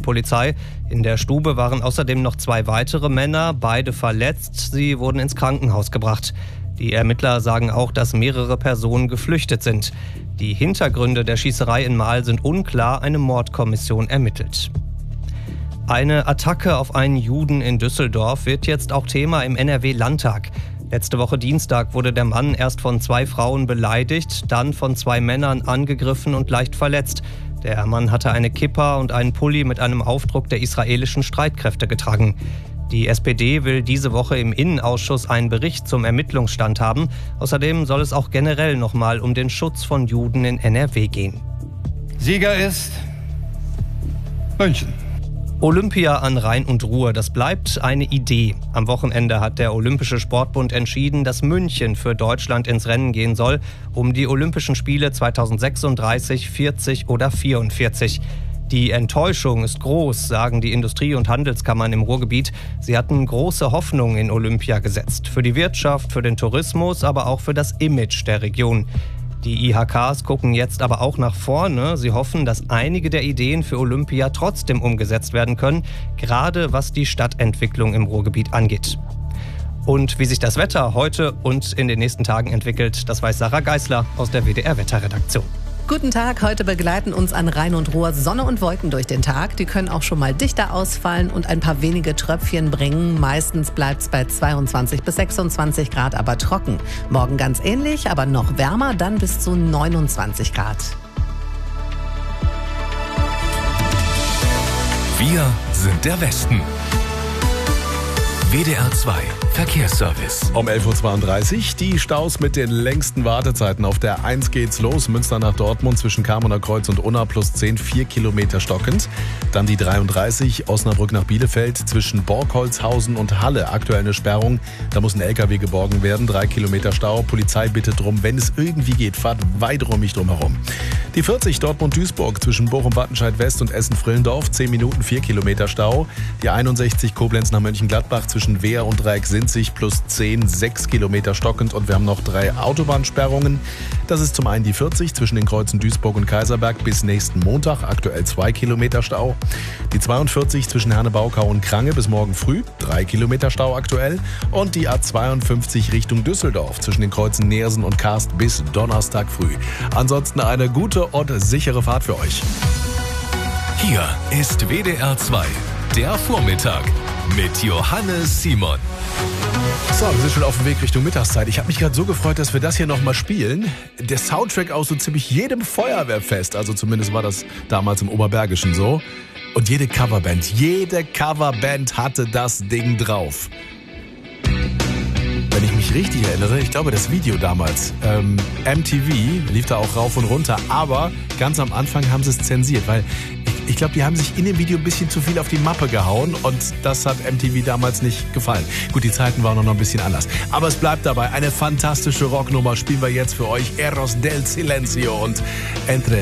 Polizei. In der Stube waren außerdem noch 2 weitere Männer, beide verletzt. Sie wurden ins Krankenhaus gebracht. Die Ermittler sagen auch, dass mehrere Personen geflüchtet sind. Die Hintergründe der Schießerei in Marl sind unklar, eine Mordkommission ermittelt. Eine Attacke auf einen Juden in Düsseldorf wird jetzt auch Thema im NRW-Landtag. Letzte Woche Dienstag wurde der Mann erst von 2 Frauen beleidigt, dann von 2 Männern angegriffen und leicht verletzt. Der Mann hatte eine Kippa und einen Pulli mit einem Aufdruck der israelischen Streitkräfte getragen. Die SPD will diese Woche im Innenausschuss einen Bericht zum Ermittlungsstand haben. Außerdem soll es auch generell nochmal um den Schutz von Juden in NRW gehen. Sieger ist München. Olympia an Rhein und Ruhr, das bleibt eine Idee. Am Wochenende hat der Olympische Sportbund entschieden, dass München für Deutschland ins Rennen gehen soll, um die Olympischen Spiele 2036, 40 oder 44. Die Enttäuschung ist groß, sagen die Industrie- und Handelskammern im Ruhrgebiet. Sie hatten große Hoffnungen in Olympia gesetzt. Für die Wirtschaft, für den Tourismus, aber auch für das Image der Region. Die IHKs gucken jetzt aber auch nach vorne. Sie hoffen, dass einige der Ideen für Olympia trotzdem umgesetzt werden können, gerade was die Stadtentwicklung im Ruhrgebiet angeht. Und wie sich das Wetter heute und in den nächsten Tagen entwickelt, das weiß Sarah Geisler aus der WDR-Wetterredaktion. Guten Tag, heute begleiten uns an Rhein und Ruhr Sonne und Wolken durch den Tag. Die können auch schon mal dichter ausfallen und ein paar wenige Tröpfchen bringen. Meistens bleibt es bei 22 bis 26 Grad, aber trocken. Morgen ganz ähnlich, aber noch wärmer, dann bis zu 29 Grad. Wir sind der Westen. WDR 2 Verkehrsservice. Um 11.32 Uhr die Staus mit den längsten Wartezeiten. Auf der 1 geht's los, Münster nach Dortmund zwischen Kamerner Kreuz und Unna plus 10, 4 Kilometer stockend. Dann die 33, Osnabrück nach Bielefeld zwischen Borkholzhausen und Halle. Aktuell eine Sperrung, da muss ein LKW geborgen werden, 3 Kilometer Stau. Polizei bittet drum, wenn es irgendwie geht, fahrt weiträumig drumherum. Die 40 Dortmund-Duisburg zwischen Bochum-Wattenscheid West und Essen-Frillendorf, 10 Minuten, 4 Kilometer Stau. Die 61 Koblenz nach Mönchengladbach zwischen Wehr und Dreieck-Sinzig plus 10, 6 Kilometer stockend und wir haben noch 3 Autobahnsperrungen. Das ist zum einen die 40 zwischen den Kreuzen Duisburg und Kaiserberg bis nächsten Montag, aktuell 2 Kilometer Stau. Die 42 zwischen Herne-Baukau und Krange bis morgen früh, 3 Kilometer Stau aktuell. Und die A52 Richtung Düsseldorf zwischen den Kreuzen Neersen und Karst bis Donnerstag früh. Ansonsten eine gute und sichere Fahrt für euch. Hier ist WDR 2, der Vormittag mit Johannes Simon. So, wir sind schon auf dem Weg Richtung Mittagszeit. Ich habe mich gerade so gefreut, dass wir das hier nochmal spielen. Der Soundtrack aus so ziemlich jedem Feuerwehrfest, also zumindest war das damals im Oberbergischen so. Und jede Coverband hatte das Ding drauf. Wenn ich mich richtig erinnere, ich glaube das Video damals, MTV lief da auch rauf und runter, aber ganz am Anfang haben sie es zensiert, weil ich glaube, die haben sich in dem Video ein bisschen zu viel auf die Mappe gehauen und das hat MTV damals nicht gefallen. Gut, die Zeiten waren noch ein bisschen anders. Aber es bleibt dabei, eine fantastische Rocknummer spielen wir jetzt für euch. Eros del Silencio und Entre